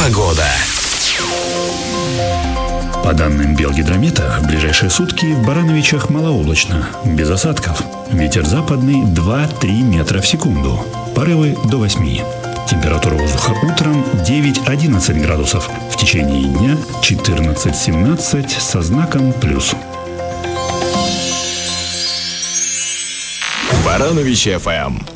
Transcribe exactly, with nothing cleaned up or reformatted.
Погода. По данным Белгидромета, в ближайшие сутки в Барановичах малооблачно, без осадков. Ветер западный два-три метра в секунду. Порывы до восьми. Температура воздуха утром девять-одиннадцать градусов. В течение дня четырнадцать-семнадцать со знаком плюс. Баранович эф эм.